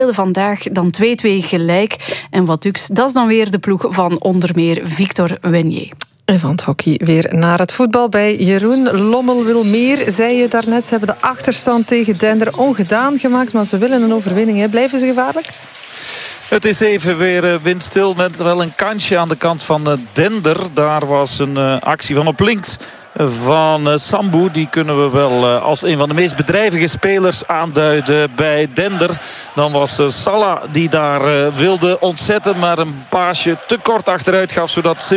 Vandaag dan 2-2 gelijk. En Vaduz, dat is dan weer de ploeg van onder meer Victor Wenier. En van het hockey weer naar het voetbal bij Jeroen. Lommel wil meer, zei je daarnet. Ze hebben de achterstand tegen Dender ongedaan gemaakt, maar ze willen een overwinning. Hè. Blijven ze gevaarlijk? Het is even weer windstil met wel een kansje aan de kant van Dender. Daar was een actie van op links van Sambu. Die kunnen we wel als een van de meest bedrijvige spelers aanduiden bij Dender. Dan was Salah die daar wilde ontzetten, maar een paasje te kort achteruit gaf, zodat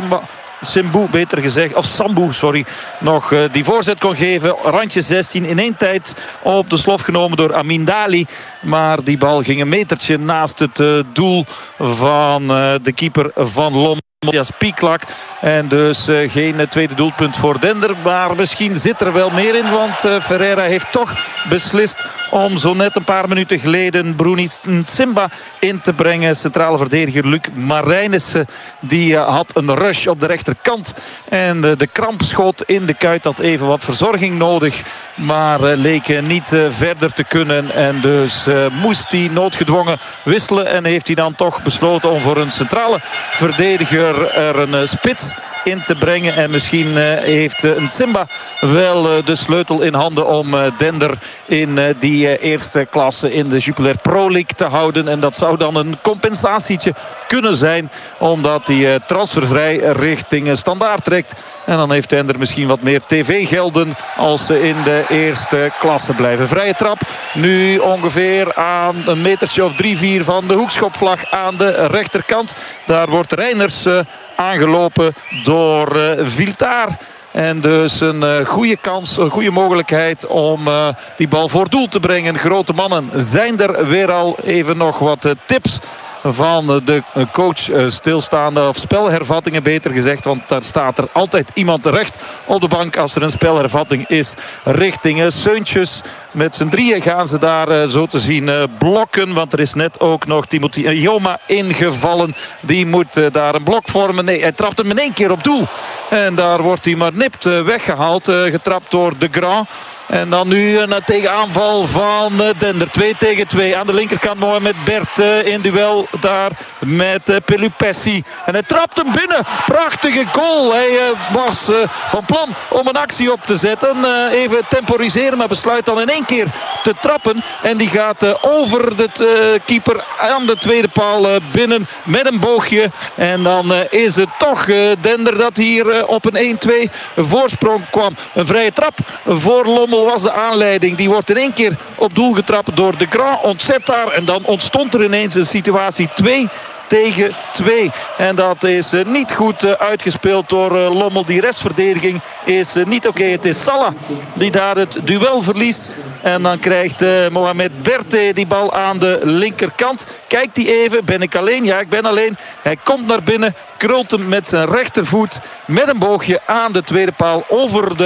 Sambu nog die voorzet kon geven. Randje 16 in één tijd op de slof genomen door Amindali. Maar die bal ging een metertje naast het doel van de keeper van Lommel. Piklak. En dus geen tweede doelpunt voor Dender. Maar misschien zit er wel meer in. Want Ferreira heeft toch beslist om zo net een paar minuten geleden Bruni Nsimba in te brengen. Centrale verdediger Luc Marijnissen. Die had een rush op de rechterkant. En de kramp schoot in de kuit. Had even wat verzorging nodig. Maar leek niet verder te kunnen. En dus moest hij noodgedwongen wisselen. En heeft hij dan toch besloten om voor een centrale verdediger er een spits in te brengen. En misschien heeft Nsimba wel de sleutel in handen om Dender in die eerste klasse in de Jupiler Pro League te houden. En dat zou dan een compensatietje kunnen zijn, omdat hij transfervrij richting Standaard trekt. En dan heeft Dender misschien wat meer tv-gelden als ze in de eerste klasse blijven. Vrije trap nu ongeveer aan een metertje of 3-4 van de hoekschopvlag aan de rechterkant. Daar wordt Reiners aangelopen door Viltar. En dus een goede kans, een goede mogelijkheid om die bal voor doel te brengen. Grote mannen zijn er weer al. Even nog wat tips van de coach, stilstaande of spelhervattingen beter gezegd. Want daar staat er altijd iemand terecht op de bank als er een spelhervatting is. Richting Seuntjes. Met z'n drieën gaan ze daar zo te zien blokken. Want er is net ook nog Timothy Joma ingevallen. Die moet daar een blok vormen. Nee, hij trapt hem in één keer op doel. En daar wordt hij maar nipt weggehaald. Getrapt door De Grand. En dan nu een tegenaanval van Dender. 2 tegen 2 aan de linkerkant. Mohamed Bert in duel daar met Pelupessi. En hij trapt hem binnen. Prachtige goal. Hij was van plan om een actie op te zetten. Even temporiseren, maar besluit dan in één keer te trappen. En die gaat over de keeper aan de tweede paal binnen met een boogje. En dan is het toch Dender dat hier op een 1-2 voorsprong kwam. Een vrije trap voor Lommel was de aanleiding. Die wordt in één keer op doel getrapt door De Grand. Ontzet daar. En dan ontstond er ineens een situatie 2 tegen 2. En dat is niet goed uitgespeeld door Lommel. Die restverdediging is niet oké. Het is Salah die daar het duel verliest. En dan krijgt Mohamed Berte die bal aan de linkerkant. Kijkt hij even. Ben ik alleen? Ja, ik ben alleen. Hij komt naar binnen. Krult hem met zijn rechtervoet. Met een boogje aan de tweede paal. Over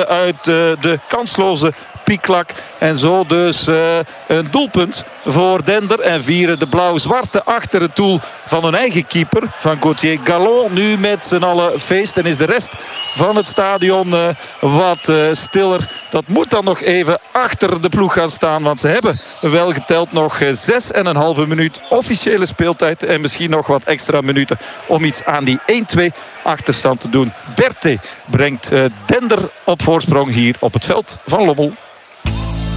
de kansloze Piklak. En zo dus een doelpunt voor Dender. En vieren de blauw-zwarte achter het doel van hun eigen keeper. Van Gauthier Gallon. Nu met z'n allen feest. En is de rest van het stadion wat stiller. Dat moet dan nog even achter de ploeg gaan staan. Want ze hebben wel geteld nog 6,5 minuut officiële speeltijd. En misschien nog wat extra minuten om iets aan die 1-2 achterstand te doen. Berte brengt Dender op voorsprong hier op het veld van Lommel.